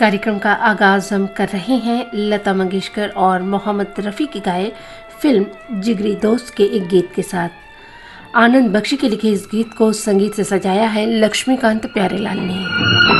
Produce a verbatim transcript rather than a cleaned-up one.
कार्यक्रम का आगाज हम कर रहे हैं लता मंगेशकर और मोहम्मद रफ़ी की गाए फिल्म जिगरी दोस्त के एक गीत के साथ। आनंद बख्शी के लिखे इस गीत को संगीत से सजाया है लक्ष्मीकांत प्यारेलाल ने।